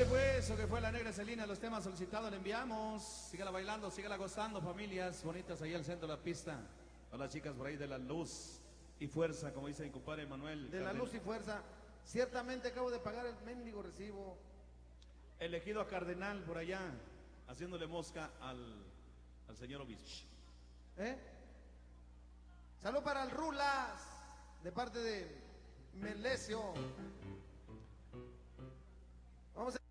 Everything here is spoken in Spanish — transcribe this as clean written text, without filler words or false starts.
pues, eso que fue la negra Celina, los temas solicitados le enviamos. Sígala bailando, sígala gozando, familias bonitas ahí al centro de la pista. A las chicas por ahí de la luz y fuerza, como dice mi compadre Manuel. De la luz y fuerza. Ciertamente acabo de pagar el mendigo recibo. Elegido a Cardenal por allá, haciéndole mosca al señor obispo. Salud para el Rulas, de parte de Melesio. Vamos a...